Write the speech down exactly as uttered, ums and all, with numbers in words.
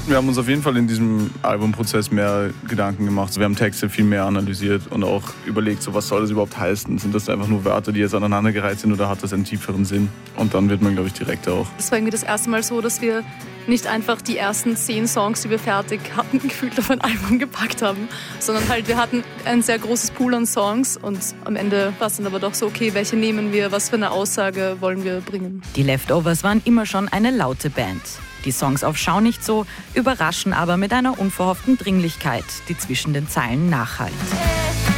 Wir haben uns auf jeden Fall in diesem Albumprozess mehr Gedanken gemacht. Wir haben Texte viel mehr analysiert und auch überlegt, so, was soll das überhaupt heißen? Sind das einfach nur Wörter, die jetzt aneinandergereiht sind, oder hat das einen tieferen Sinn? Und dann wird man, glaube ich, direkter auch. Das war irgendwie das erste Mal so, dass wir nicht einfach die ersten zehn Songs, die wir fertig hatten, gefühlt auf ein Album gepackt haben, sondern halt wir hatten ein sehr großes Pool an Songs und am Ende war es dann aber doch so, okay, welche nehmen wir, was für eine Aussage wollen wir bringen. Die Leftovers waren immer schon eine laute Band. Die Songs auf Schau nicht so, überraschen aber mit einer unverhofften Dringlichkeit, die zwischen den Zeilen nachhallt.